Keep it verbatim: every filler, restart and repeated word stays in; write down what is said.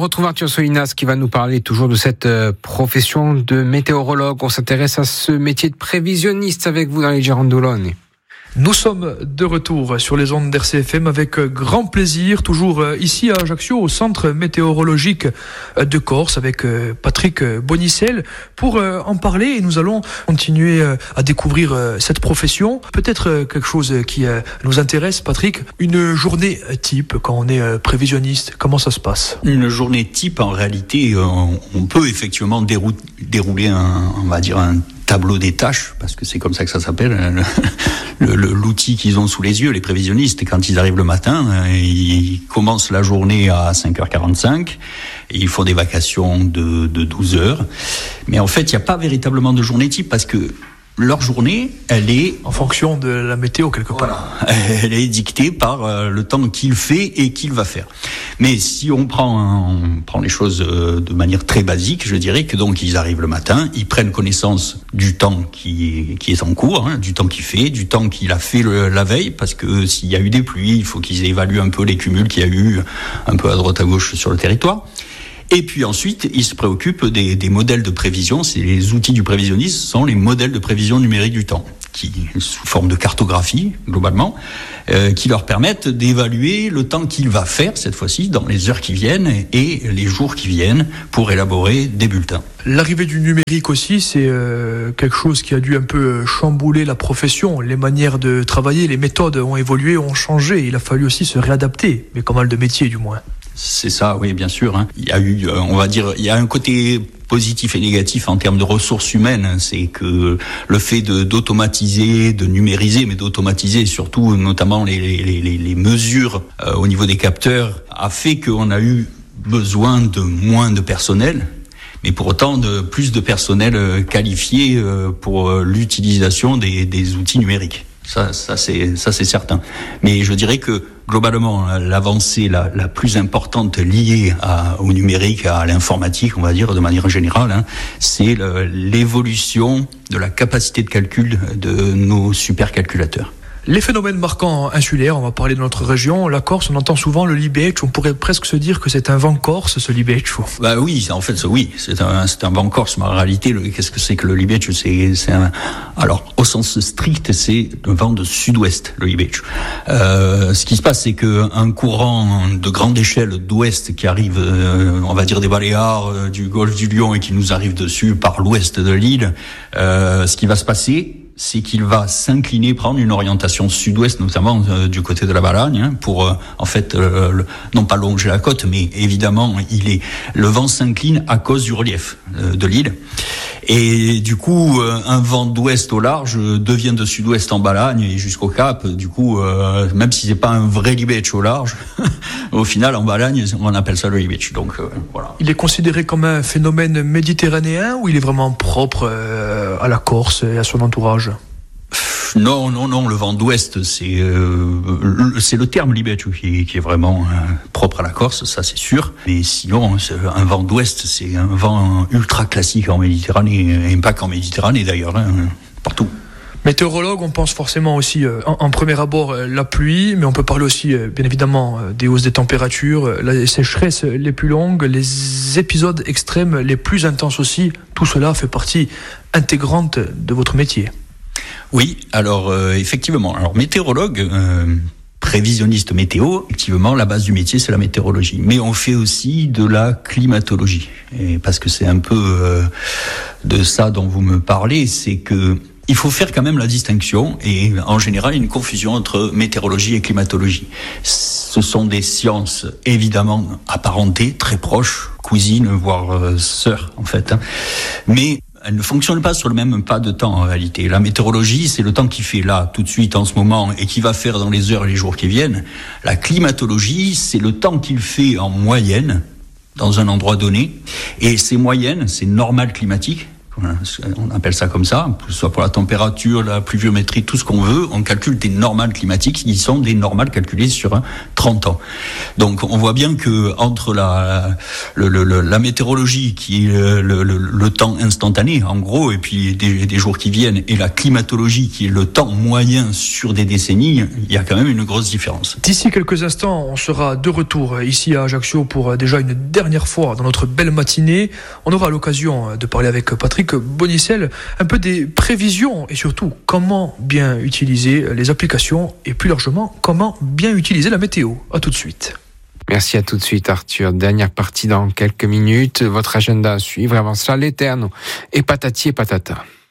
retrouve Arthur Solinas qui va nous parler toujours de cette profession de météorologue. On s'intéresse à ce métier de prévisionniste avec vous dans les Girondes. Nous sommes de retour sur les ondes d'R C F M avec grand plaisir, toujours ici à Ajaccio, au centre météorologique de Corse, avec Patrick Bonicel, pour en parler. Et nous allons continuer à découvrir cette profession. Peut-être quelque chose qui nous intéresse, Patrick, une journée type quand on est prévisionniste, comment ça se passe ? Une journée type, en réalité, on peut effectivement dérouler un, on va dire un tableau des tâches, parce que c'est comme ça que ça s'appelle, le, le, l'outil qu'ils ont sous les yeux, les prévisionnistes. Et quand ils arrivent le matin, ils commencent la journée à cinq heures quarante-cinq, et ils font des vacations de, de douze heures. Mais en fait, il n'y a pas véritablement de journée type, parce que leur journée, elle est... En fonction de la météo, quelque part. Voilà. Elle est dictée par le temps qu'il fait et qu'il va faire. Mais si on prend, on prend les choses de manière très basique, je dirais que donc ils arrivent le matin, ils prennent connaissance du temps qui, qui est en cours, hein, du temps qu'il fait, du temps qu'il a fait le, la veille, parce que s'il y a eu des pluies, il faut qu'ils évaluent un peu les cumuls qu'il y a eu un peu à droite à gauche sur le territoire. Et puis ensuite, ils se préoccupent des, des modèles de prévision. C'est les outils du prévisionniste, sont les modèles de prévision numérique du temps, qui sous forme de cartographie globalement, euh, qui leur permettent d'évaluer le temps qu'il va faire cette fois-ci dans les heures qui viennent et les jours qui viennent pour élaborer des bulletins. L'arrivée du numérique aussi, c'est euh, quelque chose qui a dû un peu chambouler la profession. Les manières de travailler, les méthodes ont évolué, ont changé. Il a fallu aussi se réadapter, mais comme mal de métiers du moins. C'est ça, oui, bien sûr. Hein. Il y a eu, on va dire, il y a un côté positif et négatif en termes de ressources humaines. C'est que le fait de, d'automatiser, de numériser, mais d'automatiser surtout, notamment les, les, les, les mesures euh, au niveau des capteurs, a fait qu'on a eu besoin de moins de personnel. Mais pour autant, de plus de personnel qualifié pour l'utilisation des, des outils numériques. Ça, ça c'est, ça c'est certain. Mais je dirais que globalement, l'avancée la, la plus importante liée à, au numérique, à l'informatique, on va dire de manière générale, hein, c'est le, l'évolution de la capacité de calcul de nos supercalculateurs. Les phénomènes marquants insulaires, on va parler de notre région, la Corse, on entend souvent le libeccio, on pourrait presque se dire que c'est un vent corse, ce libeccio. Bah oui, en fait, oui, c'est un, c'est un vent corse, mais en réalité, le, qu'est-ce que c'est que le libeccio ? C'est, c'est un, alors, au sens strict, c'est un vent de sud-ouest, le libeccio. Euh, ce qui se passe, c'est que un courant de grande échelle d'ouest qui arrive, euh, on va dire des Baléares, euh, du golfe du Lion et qui nous arrive dessus par l'ouest de l'île, euh, ce qui va se passer, c'est qu'il va s'incliner, prendre une orientation sud-ouest, notamment euh, du côté de la Balagne, hein, pour euh, en fait euh, le, non pas longer la côte, mais évidemment il est le vent s'incline à cause du relief euh, de l'île. Et du coup, euh, un vent d'ouest au large devient de sud-ouest en Balagne et jusqu'au Cap. Du coup, euh, même si c'est pas un vrai libeccio au large, au final en Balagne, on appelle ça le libeccio. Donc euh, voilà. Il est considéré comme un phénomène méditerranéen ou il est vraiment propre euh, à la Corse et à son entourage ? Non, non, non. Le vent d'ouest, c'est euh, c'est le terme libeccio qui, qui est vraiment euh, propre à la Corse, ça c'est sûr. Mais sinon, c'est un vent d'ouest, c'est un vent ultra classique en Méditerranée, et pas qu'en Méditerranée d'ailleurs, hein, partout. Météorologue, on pense forcément aussi euh, en, en premier abord euh, la pluie, mais on peut parler aussi euh, bien évidemment euh, des hausses des températures, euh, les sécheresses les plus longues, les épisodes extrêmes les plus intenses aussi. Tout cela fait partie intégrante de votre métier. Oui, alors euh, effectivement, alors météorologue, euh, prévisionniste météo, effectivement la base du métier c'est la météorologie, mais on fait aussi de la climatologie, et parce que c'est un peu euh, de ça dont vous me parlez, c'est que il faut faire quand même la distinction, et en général une confusion entre météorologie et climatologie. Ce sont des sciences évidemment apparentées, très proches, cousines, voire euh, sœurs en fait, hein. Mais elle ne fonctionne pas sur le même pas de temps en réalité. La météorologie, c'est le temps qu'il fait là, tout de suite, en ce moment, et qu'il va faire dans les heures et les jours qui viennent. La climatologie, c'est le temps qu'il fait en moyenne, dans un endroit donné. Et ces moyennes, ces normales climatiques, on appelle ça comme ça, que ce soit pour la température, la pluviométrie, tout ce qu'on veut, on calcule des normales climatiques qui sont des normales calculées sur trente ans. Donc on voit bien que entre la, le, le, la météorologie qui est le, le, le temps instantané, en gros, et puis des, des jours qui viennent, et la climatologie qui est le temps moyen sur des décennies, il y a quand même une grosse différence. D'ici quelques instants, on sera de retour ici à Ajaccio pour déjà une dernière fois dans notre belle matinée. On aura l'occasion de parler avec Patrick Bonicel un peu des prévisions et surtout comment bien utiliser les applications et plus largement comment bien utiliser la météo. À tout de suite. Merci, à tout de suite Arthur. Dernière partie dans quelques minutes. Votre agenda à suivre. Avant cela, l'Eterno et patati et patata.